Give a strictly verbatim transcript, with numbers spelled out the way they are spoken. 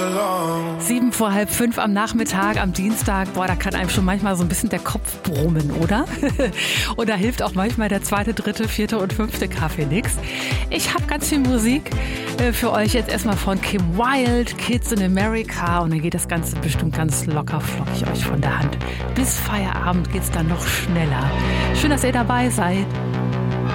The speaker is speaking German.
Sieben vor halb fünf am Nachmittag, am Dienstag, boah, da kann einem schon manchmal so ein bisschen der Kopf brummen, oder? Und da hilft auch manchmal der zweite, dritte, vierte und fünfte Kaffee nix. Ich habe ganz viel Musik äh, für euch jetzt erstmal von Kim Wilde, Kids in America, und dann geht das Ganze bestimmt ganz locker flockig euch von der Hand. Bis Feierabend geht's dann noch schneller. Schön, dass ihr dabei seid.